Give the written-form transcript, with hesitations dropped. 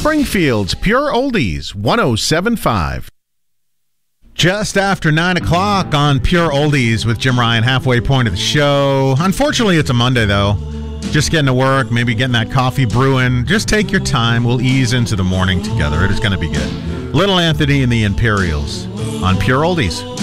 Springfield's Pure Oldies 107.5. Just after 9 o'clock on Pure Oldies with Jim Ryan, halfway point of the show. Unfortunately, it's a Monday, though. Just getting to work, maybe getting that coffee brewing. Just take your time. We'll ease into the morning together. It is going to be good. Little Anthony and the Imperials on Pure Oldies.